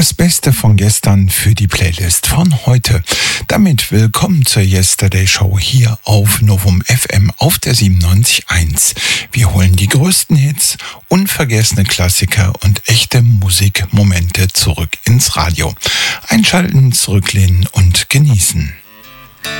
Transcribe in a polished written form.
Das Beste von gestern für die Playlist von heute. Damit willkommen zur Yesterday Show hier auf Novum FM auf der 97.1. Wir holen die größten Hits, unvergessene Klassiker und echte Musikmomente zurück ins Radio. Einschalten, zurücklehnen und genießen.